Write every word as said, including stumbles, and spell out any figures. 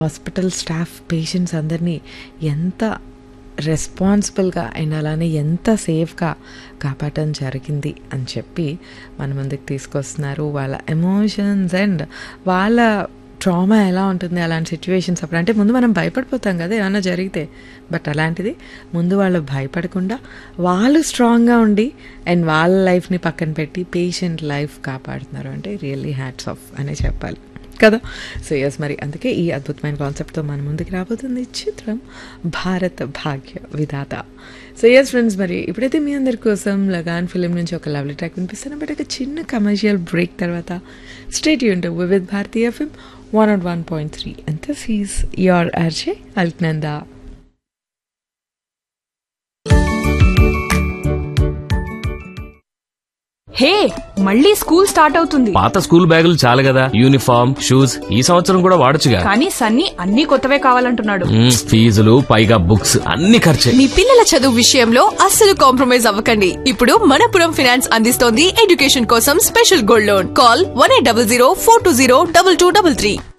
Hospital staff patients అందరినీ ఎంత రెస్పాన్సిబుల్గా and అలానే ఎంత సేఫ్గా కాపాడటం జరిగింది అని చెప్పి మన ముందుకు తీసుకొస్తున్నారు. వాళ్ళ ఎమోషన్స్ అండ్ వాళ్ళ ట్రామా ఎలా ఉంటుంది అలాంటి సిచ్యువేషన్స్ అప్పుడు. అంటే ముందు మనం భయపడిపోతాం కదా ఏమన్నా జరిగితే, బట్ అలాంటిది ముందు వాళ్ళు భయపడకుండా వాళ్ళు స్ట్రాంగ్గా ఉండి అండ్ వాళ్ళ లైఫ్ని పక్కన పెట్టి పేషెంట్ లైఫ్ కాపాడుతున్నారు అంటే రియల్లీ హ్యాట్స్ ఆఫ్ అనే చెప్పాలి కదా. సో ఎస్, మరి అందుకే ఈ అద్భుతమైన కాన్సెప్ట్తో మన ముందుకు రాబోతుంది చిత్రం భారత భాగ్య విధాత. సో ఎస్ ఫ్రెండ్స్, మరి ఇప్పుడైతే మీ అందరి కోసం లగాన్ ఫిలిం నుంచి ఒక లవ్లీ ట్రాక్ వినిపిస్తాను. బట్ ఒక చిన్న కమర్షియల్ బ్రేక్ తర్వాత state Yoon to Vividh Bharati FM one not one point three and this is your RJ Alaknanda. హే, మళ్ళీ స్కూల్ స్టార్ట్ అవుతుంది. పాత స్కూల్ బ్యాగులు చాలు కదా, యూనిఫామ్ షూస్ ఈ సంవత్సరం కూడా వాడొచ్చుగా. కానీ సన్నీ అన్ని కొత్తవే కావాలంటున్నాడు. ఫీజులు పైగా బుక్స్ అన్ని ఖర్చే. మీ పిల్లల చదువు విషయంలో అస్సలు కాంప్రమైజ్ అవ్వకండి. ఇప్పుడు మనపురం ఫైనాన్స్ అందిస్తోంది ఎడ్యుకేషన్ కోసం special gold loan. Call one eight double zero four two zero double two double three.